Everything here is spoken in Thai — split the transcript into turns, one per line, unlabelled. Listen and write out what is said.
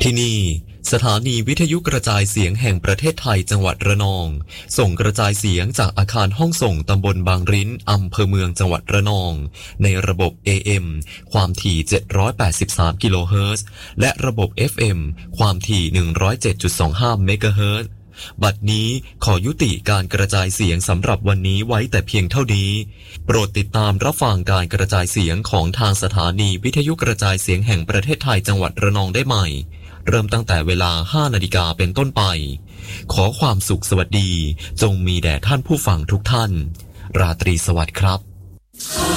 ที่นี่สถานีวิทยุกระจายเสียงแห่งประเทศไทยจังหวัดระนองส่งกระจายเสียงจากอาคารห้องส่งตำบลบางริ้นอำเภอเมืองจังหวัดระนองในระบบ AM ความถี่783กิโลเฮิรตซ์และระบบ FM ความถี่ 107.25 เมกะเฮิรตซ์บัดนี้ขอยุติการกระจายเสียงสำหรับวันนี้ไว้แต่เพียงเท่านี้โปรดติดตามรับฟังการกระจายเสียงของทางสถานีวิทยุกระจายเสียงแห่งประเทศไทยจังหวัดระนองได้ใหม่เริ่มตั้งแต่เวลา 5 นาฬิกาเป็นต้นไปขอความสุขสวัสดีจงมีแด่ท่านผู้ฟังทุกท่านราตรีสวัสดิ์ครับ